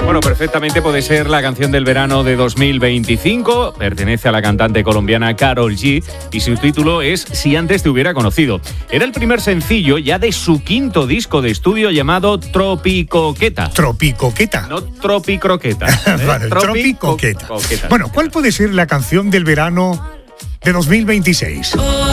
Bueno, perfectamente puede ser la canción del verano de 2025. Pertenece a la cantante colombiana Karol G y su título es Si antes te hubiera conocido. Era el primer sencillo ya de su quinto disco de estudio llamado Tropicoqueta. ¿Tropicoqueta? No Tropicroqueta. Vale, Tropicoqueta. Bueno, ¿cuál puede ser la canción del verano de 2026?